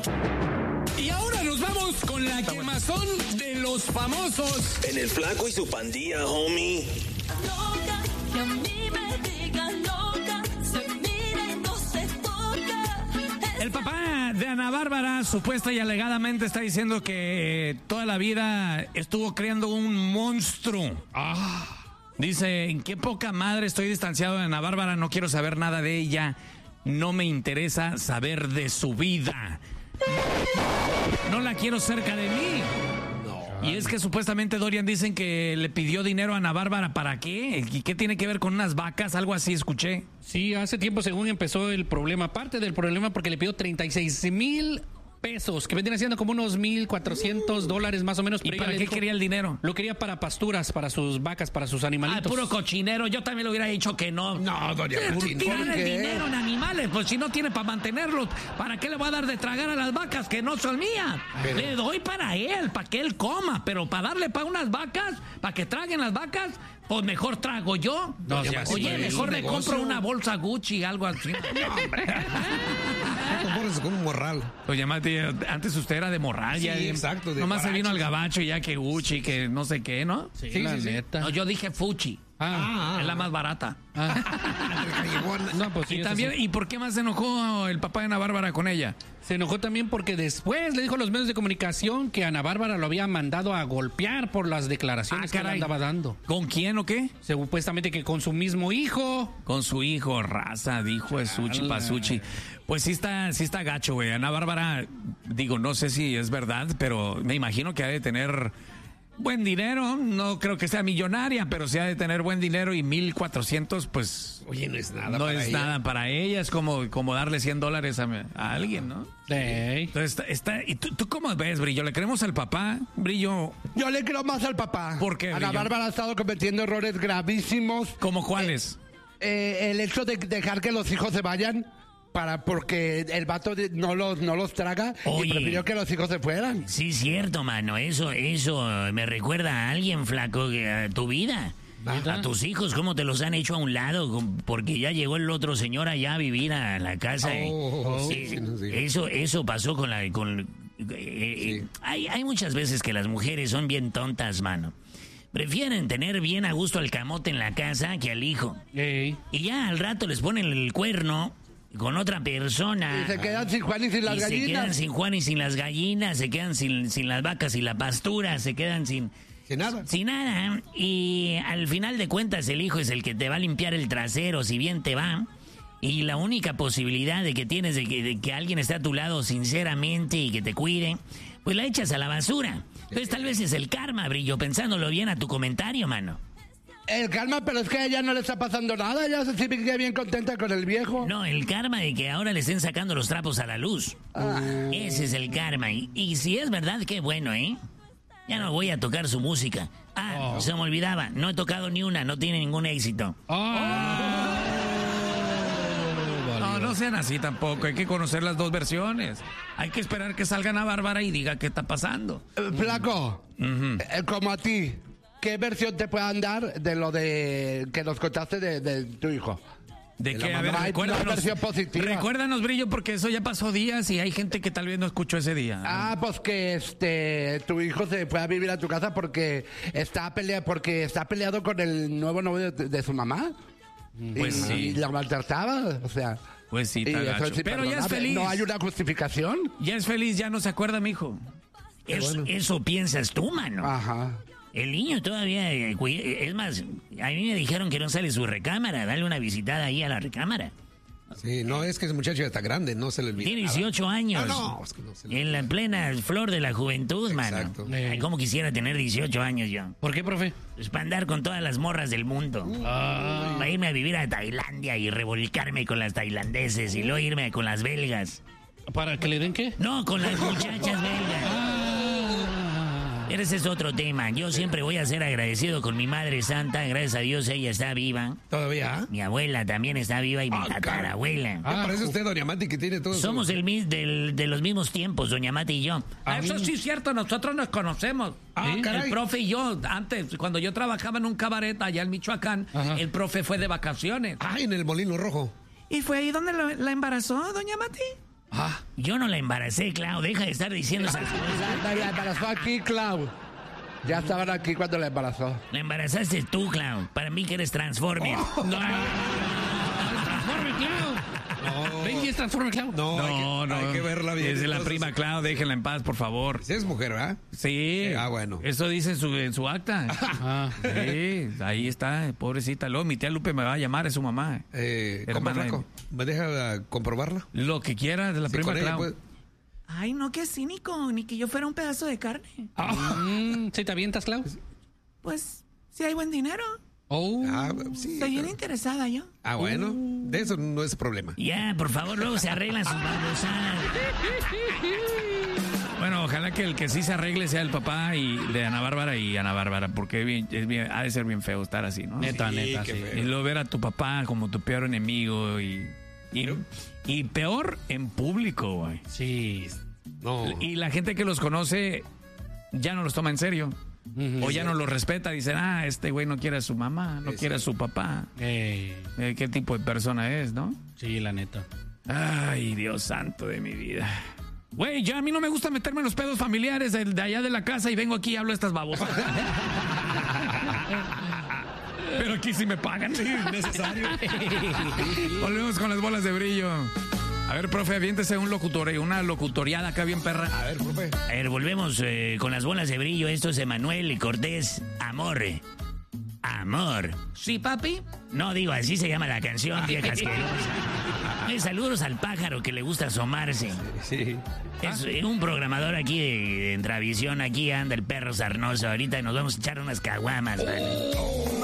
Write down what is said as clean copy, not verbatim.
Y ahora nos vamos con la quemazón de los famosos. En el Flaco y su pandilla, homie. Loca, que a mí me digan loca, se mira y no se toca. El papá de Ana Bárbara supuesta y alegadamente está diciendo que toda la vida estuvo creando un monstruo. Dice, en qué poca madre estoy distanciado de Ana Bárbara, no quiero saber nada de ella, no me interesa saber de su vida. No la quiero cerca de mí. Y es que supuestamente Dorian dicen que le pidió dinero a Ana Bárbara, ¿para qué? ¿Y qué tiene que ver con unas vacas? Algo así escuché. Sí, hace tiempo según empezó el problema, parte del problema porque le pidió 36,000 pesos, que vendrían siendo como unos $1,400 más o menos. ¿Y para qué quería el dinero? Lo quería para pasturas, para sus vacas, para sus animalitos. Puro cochinero, yo también le hubiera dicho que no. No, Dorian, Tirar el dinero en animales, pues si no tiene para mantenerlos, ¿para qué le voy a dar de tragar a las vacas que no son mías? Pero... le doy para él, para que él coma, pero para darle para unas vacas, para que traguen las vacas, pues mejor trago yo. No, Oye, mejor le compro una bolsa Gucci, algo así. No, hombre. Con un morral. Oye, Mati, antes usted era de morral. Sí, ya, exacto. Nomás se vino al gabacho ya que Gucci, que no sé qué, ¿no? Sí, la neta. No, yo dije Fuchi. Es la más barata. No, pues sí, Y también, ¿y por qué más se enojó el papá de Ana Bárbara con ella? Se enojó también porque después le dijo a los medios de comunicación que Ana Bárbara lo había mandado a golpear por las declaraciones que le andaba dando. ¿Con quién o qué? Supuestamente que con su mismo hijo. Con su hijo, raza, dijo es Suchi Pasuchi. Pues sí está gacho, güey. Ana Bárbara, digo, no sé si es verdad, pero me imagino que ha de tener buen dinero. No creo que sea millonaria, pero sí ha de tener buen dinero y 1,400, pues... Oye, no es nada no para es ella. nada para ella. Es como darle $100 a alguien, ¿no? Entonces, ¿y tú cómo ves, Brillo? ¿Le creemos al papá, Brillo? Yo le creo más al papá. ¿Por qué, Ana Brillo? Bárbara ha estado cometiendo errores gravísimos. ¿Cómo cuáles? El hecho de dejar que los hijos se vayan porque el vato no los traga. Oye. Y prefirió que los hijos se fueran. Sí, cierto, mano. Eso me recuerda a alguien, Flaco, a tu vida. A tus hijos, cómo te los han hecho a un lado, porque ya llegó el otro señor allá a vivir a la casa. Eso pasó con la... Hay muchas veces que las mujeres son bien tontas, mano. Prefieren tener bien a gusto al camote en la casa que al hijo. Y ya al rato les ponen el cuerno con otra persona. Y se quedan sin Juan y sin las gallinas. Se quedan sin Juan y sin las gallinas, se quedan sin las vacas y la pastura, se quedan sin nada. Sin nada. Y al final de cuentas el hijo es el que te va a limpiar el trasero, si bien te va. Y la única posibilidad de que tienes de que alguien esté a tu lado sinceramente y que te cuide, pues la echas a la basura. Entonces tal vez es el karma, Brillo, pensándolo bien a tu comentario, mano. El karma, pero es que a ella no le está pasando nada. Ella se sigue bien contenta con el viejo. No, el karma de que ahora le estén sacando los trapos a la luz. Ese es el karma. Y si es verdad, qué bueno, ¿eh? Ya no voy a tocar su música. Se me olvidaba. No he tocado ni una, no tiene ningún éxito. No sean así tampoco, hay que conocer las dos versiones. Hay que esperar que salga Ana Bárbara y diga qué está pasando. Flaco, como a ti, ¿qué versión te puedan dar de lo de que nos contaste de tu hijo? ¿De qué? A ver, Hay una versión positiva. Recuérdanos, Brillo, porque eso ya pasó días y hay gente que tal vez no escuchó ese día. Pues que tu hijo se fue a vivir a tu casa porque está peleado con el nuevo novio de su mamá. Pues sí. Y la maltrataba, o sea... Pues sí, está gacho. Pero ya es feliz. ¿No hay una justificación? Ya es feliz, ya no se acuerda, mijo. Eso piensas tú, mano. Ajá. El niño todavía... Es más, a mí me dijeron que no sale su recámara. Dale una visitada ahí a la recámara. Sí, no, es que ese muchacho ya está grande, no se le olvida. Tiene 18 años. Es que no se le olvida. En la plena flor de la juventud, Exacto. mano. Ay, cómo quisiera tener 18 años yo. ¿Por qué, profe? Pues para andar con todas las morras del mundo. Para irme a vivir a Tailandia y revolcarme con las tailandeses y luego irme con las belgas. ¿Para que le den qué? No, con las muchachas belgas. Pero ese es otro tema. Yo siempre voy a ser agradecido con mi madre santa. Gracias a Dios ella está viva. ¿Todavía? Mi abuela también está viva y mi tatarabuela. Parece usted, doña Mati, que tiene todo Somos de los mismos tiempos, doña Mati y yo. Eso sí es cierto, nosotros nos conocemos. Caray. El profe y yo, antes, cuando yo trabajaba en un cabaret allá en Michoacán, el profe fue de vacaciones. En el Molino Rojo. ¿Y fue ahí donde la embarazó, doña Mati? Yo no la embaracé, Clau. Deja de estar diciendo esas cosas. La embarazó aquí, Clau. Ya estaban aquí cuando la embarazó. La embarazaste tú, Clau. Para mí que eres Transformer. Transforme, Clau. No. ¿Ven quién es Transforme, Clau? No, hay que verla bien. Es de la Entonces, prima Clau, déjenla en paz, por favor. Si es mujer, ¿verdad? Sí. Bueno. Eso dice en su acta. Sí, ahí está, pobrecita. Luego mi tía Lupe me va a llamar, es su mamá. ¿Cómo, Hermana Flaco? ¿Me deja comprobarla? Lo que quiera de la Sí, prima con ella, Clau. pues. Ay, no, qué cínico, ni que yo fuera un pedazo de carne. ¿Sí te avientas, Clau? Pues, si hay buen dinero, Oh. Sí. estoy bien interesada yo. Bueno, de eso no es problema. Ya, por favor, luego se arreglan sus babosadas. Bueno, ojalá que el que sí se arregle sea el papá y de Ana Bárbara, porque ha de ser bien feo estar así, ¿no? Neta, sí. Y luego ver a tu papá como tu peor enemigo y peor en público, güey. Sí. No. Y la gente que los conoce ya no los toma en serio. O ya no los respeta. Dicen, este güey no quiere a su mamá, no quiere a su papá. ¿Qué tipo de persona es, no? Sí, la neta. Ay, Dios santo de mi vida. Güey, a mí no me gusta meterme en los pedos familiares de allá de la casa y vengo aquí y hablo estas babosas. Pero aquí sí me pagan. Sí, necesario. Volvemos con las bolas de brillo. A ver, profe, aviéntese una locutoriada acá bien perra. A ver, profe. A ver, volvemos con las bolas de brillo. Esto es Emanuel Cortés. Amor. Amor. ¿Sí, papi? No, digo, así se llama la canción, vieja asquerosa. Saludos al pájaro que le gusta asomarse. Sí. Es un programador aquí de Entravisión. Aquí anda el perro sarnoso. Ahorita nos vamos a echar unas caguamas, ¿vale?